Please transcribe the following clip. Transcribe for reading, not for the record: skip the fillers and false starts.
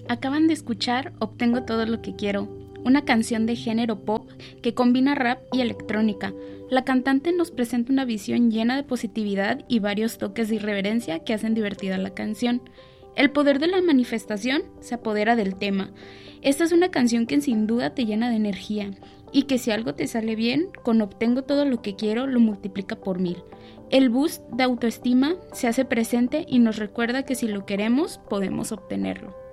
Acaban de escuchar Obtengo todo lo que quiero, una canción de género pop que combina rap y electrónica. La cantante nos presenta una visión llena de positividad y varios toques de irreverencia que hacen divertida la canción. El poder de la manifestación se apodera del tema. Esta es una canción que sin duda te llena de energía y que si algo te sale bien, con Obtengo todo lo que quiero lo multiplica por 1000. El boost de autoestima se hace presente y nos recuerda que si lo queremos, podemos obtenerlo.